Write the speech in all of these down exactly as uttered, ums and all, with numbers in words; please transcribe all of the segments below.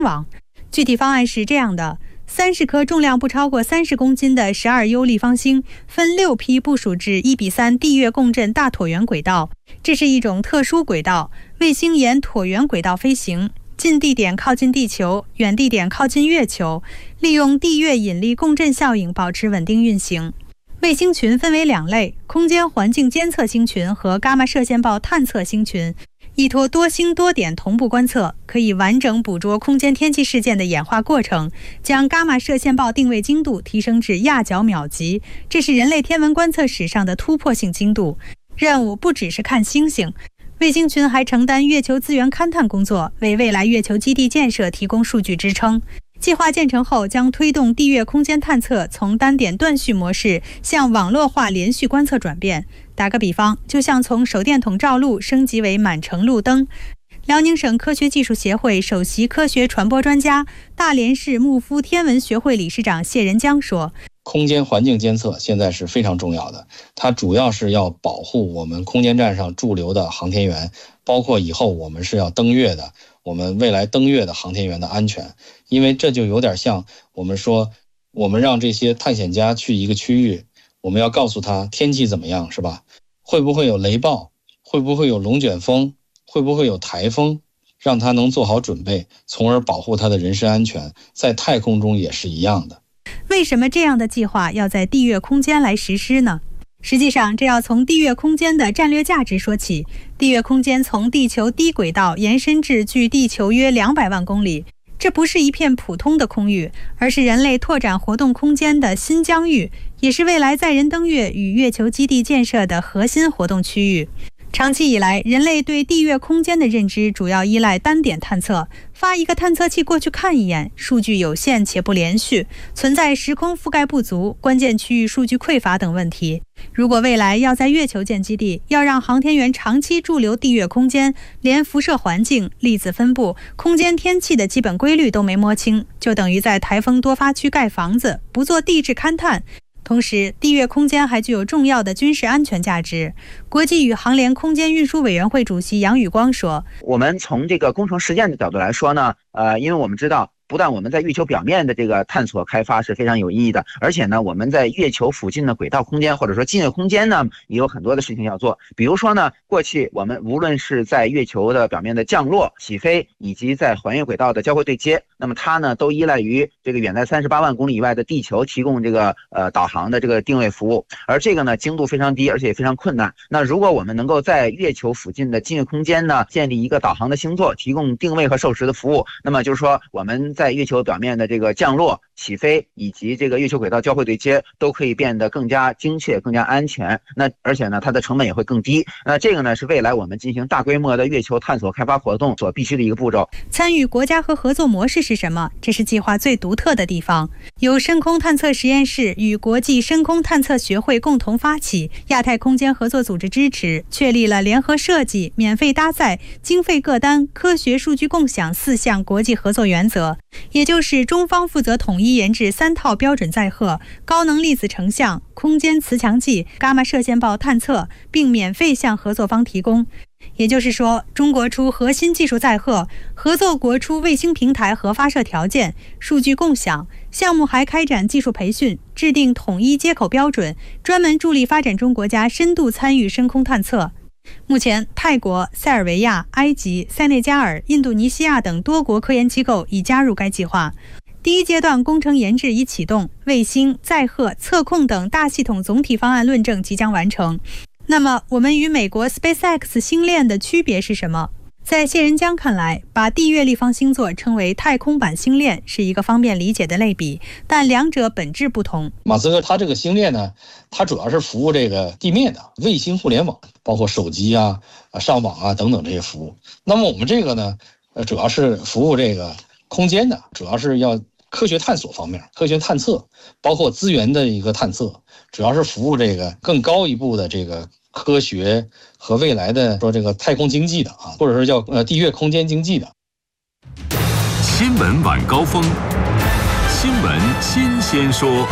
网。具体方案是这样的：三十颗重量不超过三十公斤的十二 U 立方星，分六批部署至一比三地月共振大椭圆轨道。这是一种特殊轨道，卫星沿椭圆轨道飞行，近地点靠近地球，远地点靠近月球，利用地月引力共振效应保持稳定运行。卫星群分为两类：空间环境监测星群和伽马射线暴探测星群。依托多星多点同步观测，可以完整捕捉空间天气事件的演化过程，将伽马射线暴定位精度提升至亚角秒级，这是人类天文观测史上的突破性精度。任务不只是看星星，卫星群还承担月球资源勘探工作，为未来月球基地建设提供数据支撑。计划建成后，将推动地月空间探测从单点断续模式向网络化连续观测转变。打个比方，就像从手电筒照路升级为满城路灯。辽宁省科学技术协会首席科学传播专家、大连市牧夫天文学会理事长谢仁江说： 空间环境监测现在是非常重要的，它主要是要保护我们空间站上驻留的航天员，包括以后我们是要登月的，我们未来登月的航天员的安全。因为这就有点像我们说，我们让这些探险家去一个区域，我们要告诉他天气怎么样，是吧？会不会有雷暴？会不会有龙卷风？会不会有台风？让他能做好准备，从而保护他的人身安全。在太空中也是一样的。 为什么这样的计划要在地月空间来实施呢？实际上，这要从地月空间的战略价值说起。地月空间从地球低轨道延伸至距地球约两百万公里，这不是一片普通的空域，而是人类拓展活动空间的新疆域，也是未来载人登月与月球基地建设的核心活动区域。长期以来，人类对地月空间的认知主要依赖单点探测，发一个探测器过去看一眼，数据有限且不连续，存在时空覆盖不足、关键区域数据匮乏等问题。如果未来要在月球建基地，要让航天员长期驻留地月空间，连辐射环境、粒子分布、空间天气的基本规律都没摸清，就等于在台风多发区盖房子，不做地质勘探。同时，地月空间还具有重要的军事安全价值。国际宇航联空间运输委员会主席杨宇光说： 我们从这个工程实践的角度来说呢，呃，因为我们知道不但我们在月球表面的这个探索开发是非常有意义的，而且呢，我们在月球附近的轨道空间或者说近月空间呢，也有很多的事情要做。比如说呢，过去我们无论是在月球的表面的降落、起飞，以及在环月轨道的交会对接，那么它呢都依赖于这个远在三十八万公里以外的地球提供这个呃导航的这个定位服务，而这个呢精度非常低，而且也非常困难。那如果我们能够在月球附近的近月空间呢建立一个导航的星座，提供定位和授时的服务，那么就是说我们在月球表面的这个降落、起飞以及这个月球轨道交会对接都可以变得更加精确、更加安全。那而且呢，它的成本也会更低。那这个呢，是未来我们进行大规模的月球探索开发活动所必须的一个步骤。 参与国家和合作模式是什么？这是计划最独特的地方。由深空探测实验室与国际深空探测学会共同发起，亚太空间合作组织支持，确立了联合设计、免费搭载、经费各单、科学数据共享四项国际合作原则。也就是中方负责统一研制三套标准载荷、高能粒子成像、空间磁强计、伽马射线暴探测，并免费向合作方提供。也就是说，中国出核心技术载荷，合作国出卫星平台和发射条件、数据共享。项目还开展技术培训，制定统一接口标准，专门助力发展中国家深度参与深空探测。目前，泰国、塞尔维亚、埃及、塞内加尔、印度尼西亚等多国科研机构已加入该计划。第一阶段工程研制已启动，卫星、载荷、测控等大系统总体方案论证即将完成。那么，我们与美国 SpaceX 星链的区别是什么？在谢仁江看来，把地月立方星座称为太空版星链是一个方便理解的类比，但两者本质不同。 马斯克他这个星链呢，它主要是服务这个地面的卫星互联网，包括手机啊、上网啊等等这些服务。那么我们这个呢，呃，主要是服务这个空间的，主要是要科学探索方面，科学探测，包括资源的一个探测，主要是服务这个更高一步的这个科学和未来的说这个太空经济的啊，或者是叫呃地月空间经济的。 新闻晚高峰，新闻新鲜说。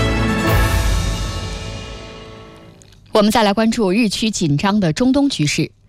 我们再来关注日趋紧张的中东局势。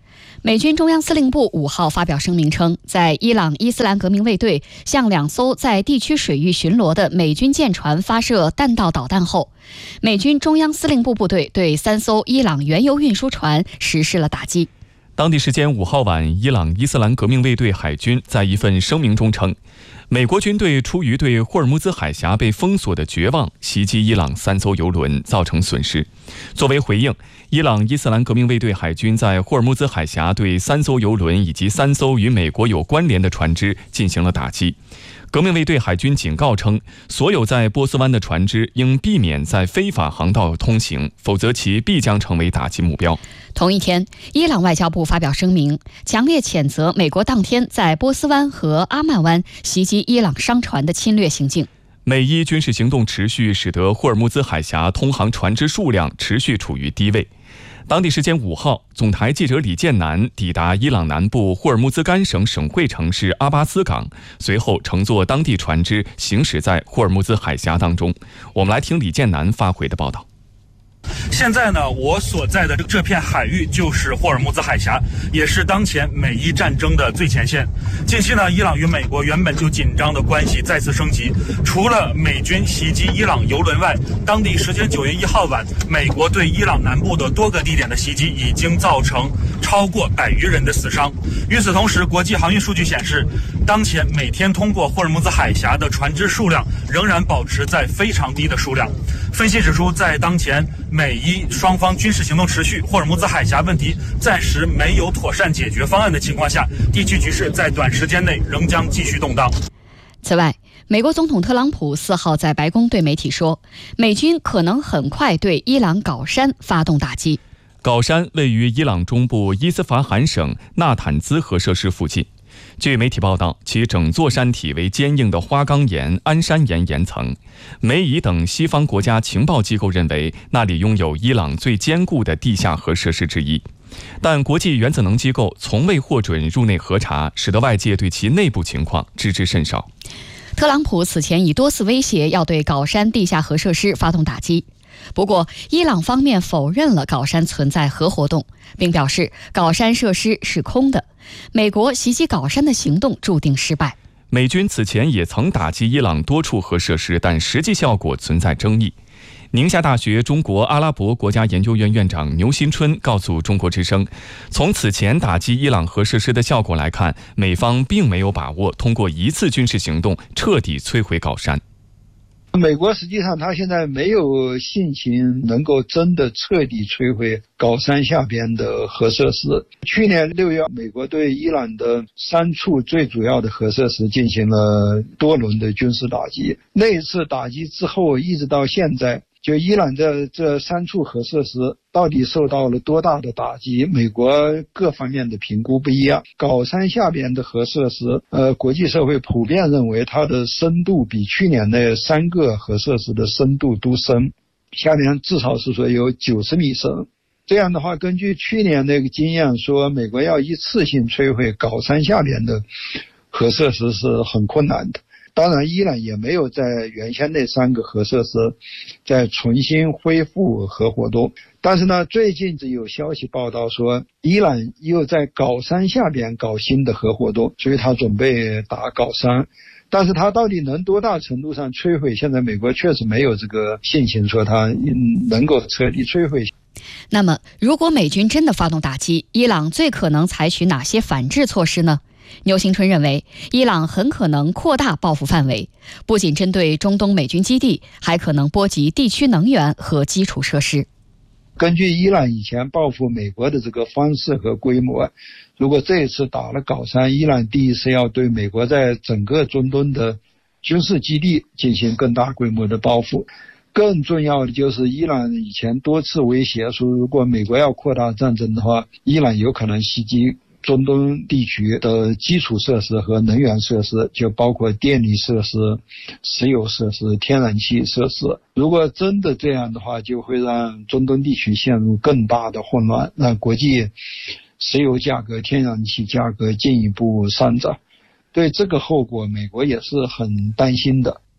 美军中央司令部五号发表声明称，在伊朗伊斯兰革命卫队向两艘在地区水域巡逻的美军舰船发射弹道导弹后，美军中央司令部部队对三艘伊朗原油运输船实施了打击。 当地时间五号晚，伊朗伊斯兰革命卫队海军在一份声明中称，美国军队出于对霍尔木兹海峡被封锁的绝望，袭击伊朗三艘油轮，造成损失。作为回应，伊朗伊斯兰革命卫队海军在霍尔木兹海峡对三艘油轮以及三艘与美国有关联的船只进行了打击。革命卫队海军警告称，所有在波斯湾的船只应避免在非法航道通行，否则其必将成为打击目标。 同一天，伊朗外交部发表声明，强烈谴责美国当天在波斯湾和阿曼湾袭击伊朗商船的侵略行径。 美伊军事行动持续，使得霍尔木兹海峡通航船只数量持续处于低位。当地时间五号，总台记者李建南抵达伊朗南部霍尔木兹干省省会城市阿巴斯港，随后乘坐当地船只行驶在霍尔木兹海峡当中。我们来听李建南发回的报道。 现在呢，我所在的这片海域就是霍尔木兹海峡，也是当前美伊战争的最前线。近期呢，伊朗与美国原本就紧张的关系再次升级。除了美军袭击伊朗油轮外，当地时间九月一号晚，美国对伊朗南部的多个地点的袭击已经造成超过百余人的死伤。与此同时，国际航运数据显示，当前每天通过霍尔木兹海峡的船只数量仍然保持在非常低的数量。分析指出，在当前美伊双方军事行动持续，霍尔木兹海峡问题暂时没有妥善解决方案的情况下，地区局势在短时间内仍将继续动荡。 此外，美国总统特朗普四号在白宫对媒体说，美军可能很快对伊朗镐山发动打击。 镐山位于伊朗中部伊斯法罕省纳坦兹核设施附近。据媒体报道，其整座山体为坚硬的花岗岩、安山岩岩层。美以等西方国家情报机构认为，那里拥有伊朗最坚固的地下核设施之一。但国际原子能机构从未获准入内核查，使得外界对其内部情况知之甚少。 特朗普此前已多次威胁要对镐山地下核设施发动打击。不过，伊朗方面否认了镐山存在核活动，并表示镐山设施是空的。美国袭击镐山的行动注定失败。 美军此前也曾打击伊朗多处核设施，但实际效果存在争议。宁夏大学中国阿拉伯国家研究院院长牛新春告诉中国之声，从此前打击伊朗核设施的效果来看，美方并没有把握通过一次军事行动彻底摧毁镐山。 美国实际上他现在没有信心能够真的彻底摧毁镐山下边的核设施。去年六月，美国对伊朗的三处最主要的核设施进行了多轮的军事打击。那一次打击之后，一直到现在，就伊朗的这三处核设施到底受到了多大的打击，美国各方面的评估不一样。镐山下边的核设施，呃，国际社会普遍认为它的深度比去年那三个核设施的深度都深，下面至少是说有九十米深。这样的话，根据去年那个经验说，美国要一次性摧毁镐山下边的核设施是很困难的。当然，伊朗也没有在原先那三个核设施再重新恢复核活动。但是呢，最近有消息报道说，伊朗又在镐山下边搞新的核活动，所以他准备打镐山。但是他到底能多大程度上摧毁，现在美国确实没有这个信心说他能够彻底摧毁。 那么，如果美军真的发动打击，伊朗最可能采取哪些反制措施呢？牛新春认为，伊朗很可能扩大报复范围，不仅针对中东美军基地，还可能波及地区能源和基础设施。 根据伊朗以前报复美国的这个方式和规模，如果这一次打了镐山，伊朗第一是要对美国在整个中东的军事基地进行更大规模的报复。更重要的就是，伊朗以前多次威胁说，如果美国要扩大战争的话，伊朗有可能袭击中东地区的基础设施和能源设施，就包括电力设施、石油设施、天然气设施。如果真的这样的话，就会让中东地区陷入更大的混乱，让国际石油价格、天然气价格进一步上涨。对这个后果，美国也是很担心的。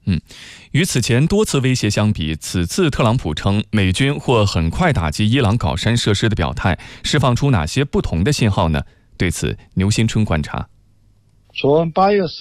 嗯，与此前多次威胁相比，此次特朗普称美军或很快打击伊朗镐山设施的表态，释放出哪些不同的信号呢？对此，牛新春观察。 从八月十